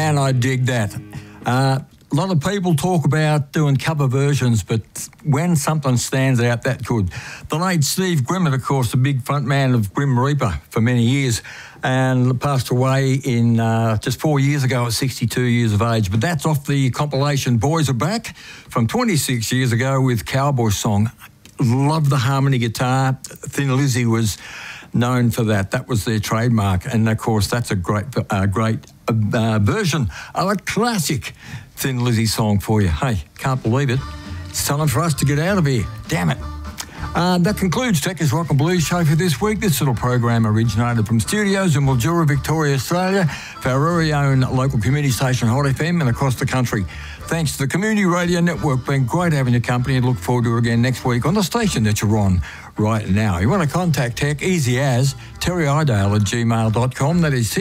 Man, I dig that. A lot of people talk about doing cover versions, but when something stands out that good. The late Steve Grimmett, of course, the big front man of Grim Reaper for many years, and passed away in just 4 years ago at 62 years of age. But that's off the compilation Boys Are Back from 26 years ago with Cowboy Song. Love the harmony guitar. Thin Lizzy was known for that. That was their trademark. And, of course, that's a great version of a classic Thin Lizzy song for you. Hey, can't believe it. It's time for us to get out of here. Damn it. That concludes Techers Rock and Blues show for this week. This little program originated from studios in Mildura, Victoria, Australia, for our very own local community station, Hot FM, and across the country. Thanks to the Community Radio Network. Been great having your company, and look forward to it again next week on the station that you're on right now. You want to contact Tech, easy as terryidale@gmail.com. That is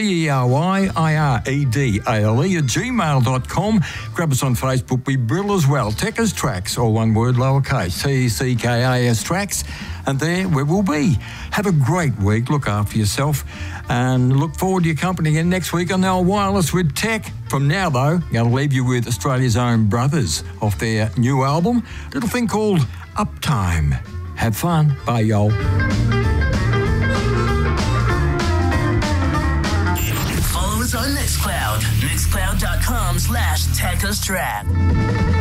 TERYIREDALE@gmail.com. Grab us on Facebook. We brill as well. Techers Tracks, all one word, lowercase, TECKAS Tracks. And there we will be. Have a great week. Look after yourself. And look forward to your company again next week on our Wireless with Tech. From now, though, I'm going to leave you with Australia's Own Brothers off their new album. A little thing called Uptime. Have fun. Bye, y'all. Follow us on Mixcloud. Mixcloud.com/TechUsTrack.